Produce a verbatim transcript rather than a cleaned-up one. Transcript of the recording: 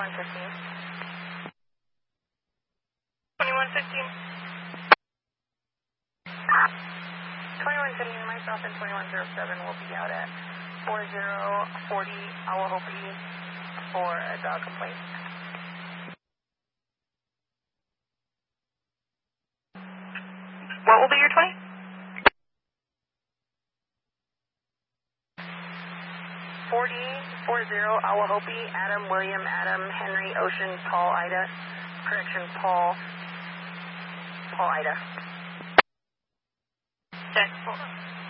twenty-one fifteen. twenty-one fifteen. twenty-one fifteen, myself and twenty-one oh seven will be out at four zero four zero Awahope for a dog complaint. What will be your twenty? forty, four zero Awahope, Adam, William, Adam, Henry, Ocean, Paul, Ida. Correction, Paul. Paul, Ida. Check.